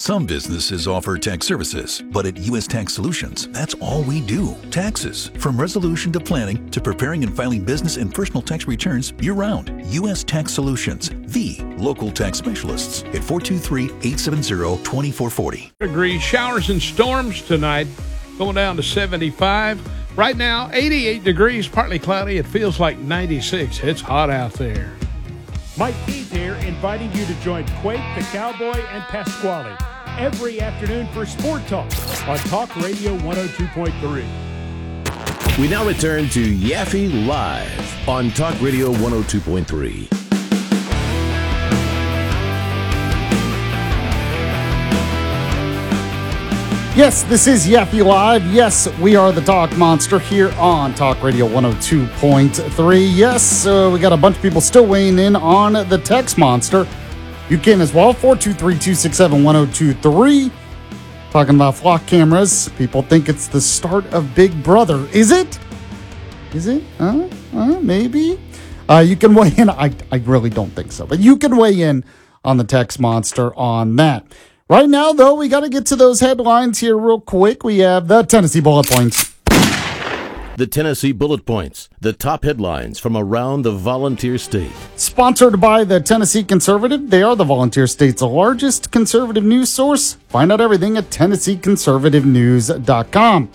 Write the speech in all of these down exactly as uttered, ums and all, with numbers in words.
Some businesses offer tax services, but at U S Tax Solutions, that's all we do. Taxes. From resolution to planning to preparing and filing business and personal tax returns year-round. U S Tax Solutions, the local tax specialists at four two three, eight seven zero, two four four zero. Degrees, showers and storms tonight, going down to seventy-five. Right now, eighty-eight degrees, partly cloudy. It feels like ninety-six. It's hot out there. Mike Keith here, inviting you to join Quake, the Cowboy, and Pasquale every afternoon for Sport Talk on Talk Radio one oh two point three. We now return to Yaffe Live on Talk Radio one oh two point three. Yes, this is Yaffe Live. Yes, we are the Talk Monster here on Talk Radio one oh two point three. Yes, uh, we got a bunch of people still weighing in on the Text Monster. You can as well, four two three, two six seven, one oh two three. Talking about flock cameras. People think it's the start of Big Brother. Is it? Is it? Uh, uh, maybe. Uh, you can weigh in. I, I really don't think so. But you can weigh in on the Text Monster on that. Right now, though, we got to get to those headlines here real quick. We have the Tennessee Bullet Points. The Tennessee Bullet Points, the top headlines from around the Volunteer State. Sponsored by the Tennessee Conservative. They are the Volunteer State's largest conservative news source. Find out everything at Tennessee Conservative News dot com.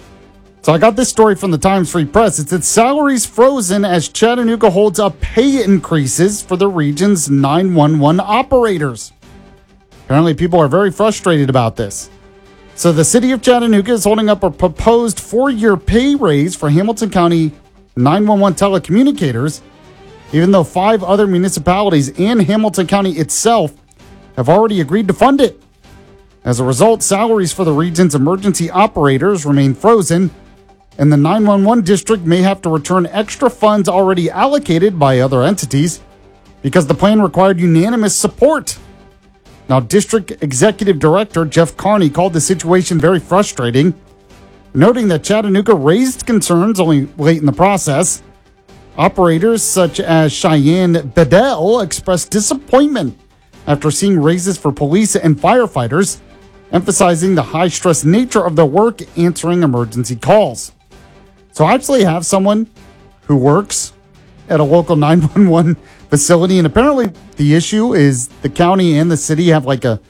So I got this story from the Times Free Press. It said salaries frozen as Chattanooga holds up pay increases for the region's nine one one operators. Apparently, people are very frustrated about this. So the city of Chattanooga is holding up a proposed four-year pay raise for Hamilton County nine one one telecommunicators, even though five other municipalities and Hamilton County itself have already agreed to fund it. As a result, salaries for the region's emergency operators remain frozen, and the nine one one district may have to return extra funds already allocated by other entities because the plan required unanimous support. Now, District Executive Director Jeff Carney called the situation very frustrating, noting that Chattanooga raised concerns only late in the process. Operators such as Cheyenne Bedell expressed disappointment after seeing raises for police and firefighters, emphasizing the high-stress nature of their work answering emergency calls. So I actually have someone who works at a local nine one one facility, and apparently the issue is the county and the city have like a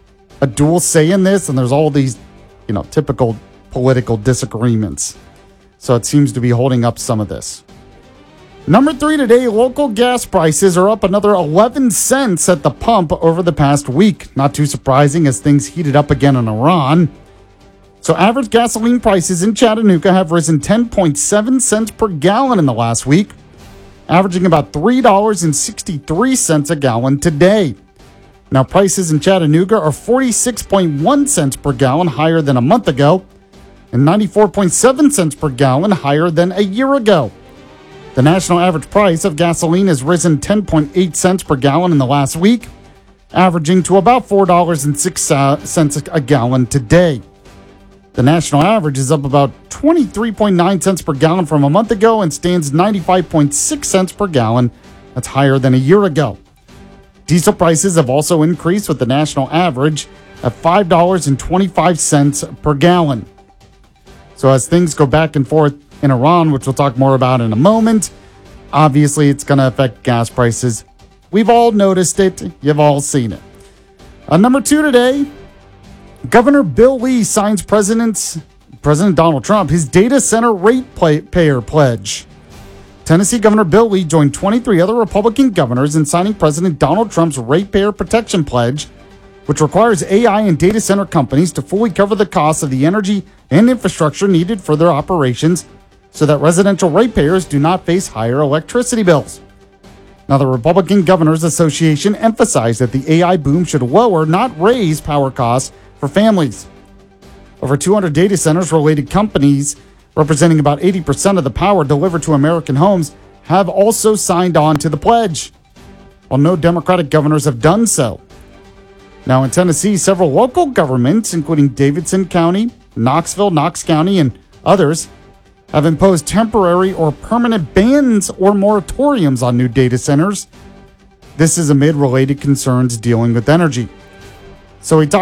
a dual say in this, and there's all these, you know, typical political disagreements. So it seems to be holding up some of this. Number three today, local gas prices are up another eleven cents at the pump over the past week. Not too surprising as things heated up again in Iran. So average gasoline prices in Chattanooga have risen ten point seven cents per gallon in the last week, averaging about three dollars and sixty-three cents a gallon today. Now, prices in Chattanooga are forty-six point one cents per gallon higher than a month ago and ninety-four point seven cents per gallon higher than a year ago. The national average price of gasoline has risen ten point eight cents per gallon in the last week, averaging to about four dollars and six cents a gallon today. The national average is up about twenty-three point nine cents per gallon from a month ago and stands ninety-five point six cents per gallon. That's higher than a year ago. Diesel prices have also increased, with the national average at five dollars and twenty-five cents per gallon. So as things go back and forth in Iran, which we'll talk more about in a moment, obviously it's going to affect gas prices. We've all noticed it. You've all seen it. Uh, number two today, Governor Bill Lee signs President's, President Donald Trump his data center ratepayer pledge. Tennessee Governor Bill Lee joined twenty-three other Republican governors in signing President Donald Trump's ratepayer protection pledge, which requires A I and data center companies to fully cover the costs of the energy and infrastructure needed for their operations so that residential ratepayers do not face higher electricity bills. Now, the Republican Governors Association emphasized that the A I boom should lower, not raise, power costs for families. Over two hundred data centers related companies representing about eighty percent of the power delivered to American homes have also signed on to the pledge, while no Democratic governors have done so. Now in Tennessee, several local governments, including Davidson County, Knoxville, Knox County, and others, have imposed temporary or permanent bans or moratoriums on new data centers. This is amid related concerns dealing with energy. So he talked